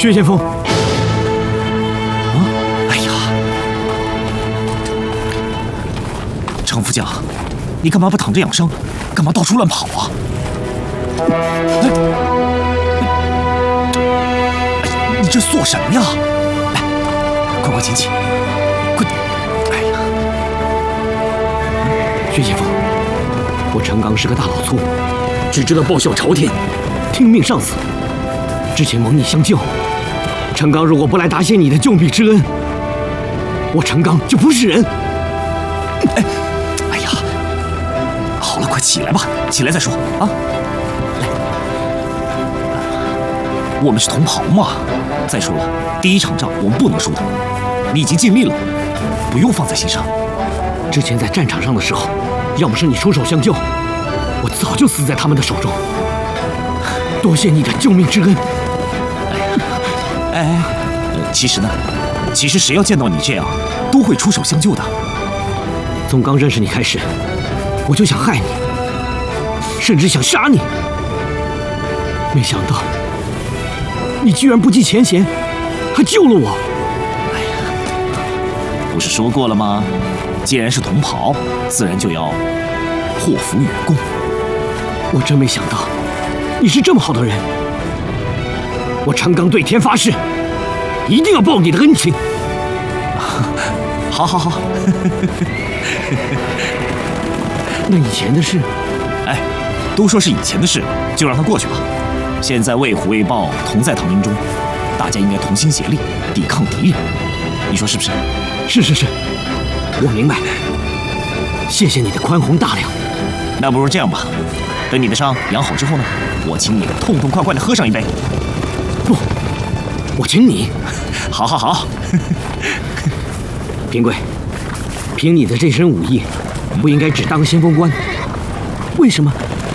薛先锋。啊！ 哎呀，程副将，你干嘛不躺着养伤？干嘛到处乱跑啊？哎，你这做什么呀？来，快捡起，快！哎呀， 薛先锋，我陈刚是个大老粗，只知道报效朝廷，听命上司。之前蒙你相救，陈刚如果不来答谢你的救命之恩，我陈刚就不是人。 哎呀，好了，快起来吧，起来再说啊！来，我们是同袍嘛。再说了，第一场仗我们不能输的，你已经尽力了，不用放在心上。 之前在战场上的时候，要不是你出手相救，我早就死在他们的手中。多谢你的救命之恩。 其实谁要见到你这样，都会出手相救的。 从刚认识你开始，我就想害你，甚至想杀你。没想到，你居然不计前嫌，还救了我。 哎呀，不是说过了吗？既然是同袍，自然就要祸福与共。 我真没想到，你是这么好的人。我陈刚对天发誓，一定要报你的恩情。 好。 那以前的事， 都说是以前的事，就让它过去吧。现在为虎为豹，同在唐营中，大家应该同心协力，抵抗敌人。你说是不是？ 是，我明白。谢谢你的宽宏大量。 那不如这样吧，等你的伤养好之后呢，我请你痛痛快快的喝上一杯。 不，我请你。 好。 平贵，凭你的这身武艺，不应该只当先锋官。为什么？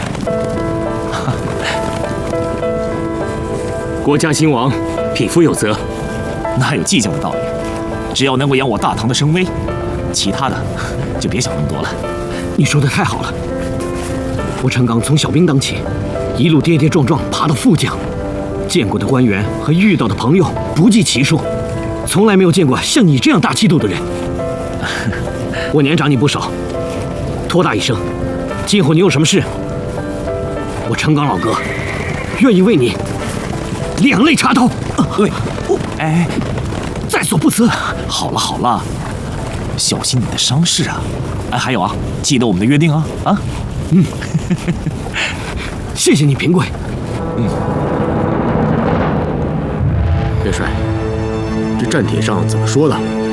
国家兴亡，匹夫有责。 哪有计较的道理？只要能够扬我大唐的声威，其他的就别想那么多了。 你说的太好了。我陈刚从小兵当起，一路跌跌撞撞爬到副将，见过的官员和遇到的朋友不计其数，从来没有见过像你这样大气度的人。我年长你不少，托大一声，今后你有什么事，我陈刚老哥愿意为你两肋插刀。在所不辞。 好了，小心你的伤势啊！还有啊，记得我们的约定啊！ 谢谢你，平贵。 元帅，这战帖上怎么说的？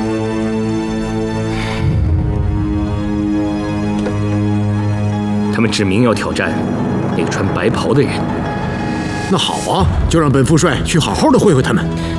他们指明要挑战那个穿白袍的人。 那好啊，就让本副帅去好好的会会他们。